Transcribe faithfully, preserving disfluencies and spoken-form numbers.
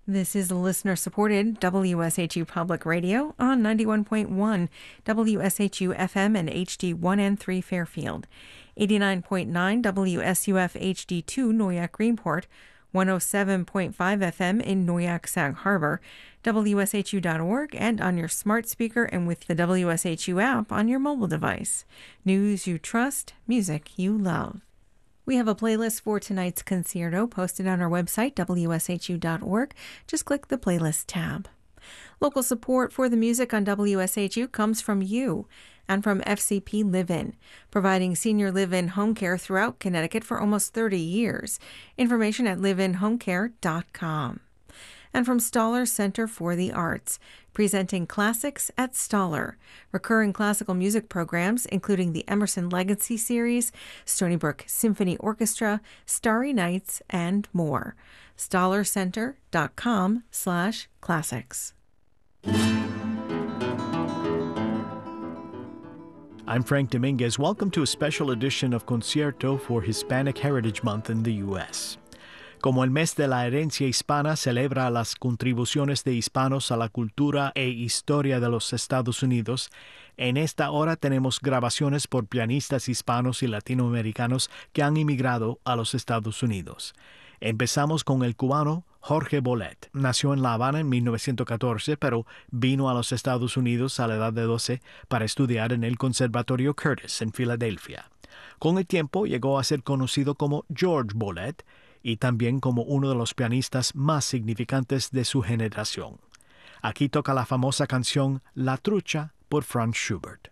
This is listener-supported W S H U Public Radio on ninety-one point one W S H U F M and H D one and three Fairfield, eighty-nine point nine W S U F H D two Noyak Greenport, one oh seven point five F M in Noyak Sag Harbor, W S H U dot org, and on your smart speaker and with the W S H U app on your mobile device. News you trust, music you love. We have a playlist for tonight's concerto posted on our website, W S H U dot org. Just click the playlist tab. Local support for the music on W S H U comes from you and from F C P Live-In, providing senior live-in home care throughout Connecticut for almost thirty years. Information at live in home care dot com. And from Stoller Center for the Arts, presenting Classics at Stoller, recurring classical music programs including the Emerson Legacy Series, Stony Brook Symphony Orchestra, Starry Nights, and more. stoller center dot com slash classics. I'm Frank Dominguez. Welcome to a special edition of Concierto for Hispanic Heritage Month in the U S Como el mes de la herencia hispana celebra las contribuciones de hispanos a la cultura e historia de los Estados Unidos, en esta hora tenemos grabaciones por pianistas hispanos y latinoamericanos que han emigrado a los Estados Unidos. Empezamos con el cubano Jorge Bolet. Nació en La Habana en mil novecientos catorce, pero vino a los Estados Unidos a la edad de doce para estudiar en el Conservatorio Curtis en Filadelfia. Con el tiempo llegó a ser conocido como George Bolet y también como uno de los pianistas más significantes de su generación. Aquí toca la famosa canción La Trucha por Franz Schubert.